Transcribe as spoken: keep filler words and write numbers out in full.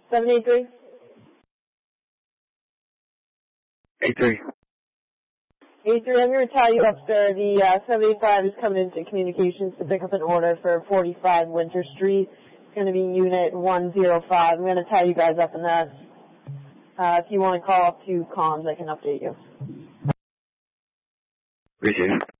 seven eight three? eight three. eight three, I'm going to tell you up, sir. The uh, seven eight five is coming into communications to pick up an order for forty-five Winter Street. It's going to be unit one zero five. I'm going to tie you guys up in that. Uh, if you want to call up to comms, I can update you. Appreciate it.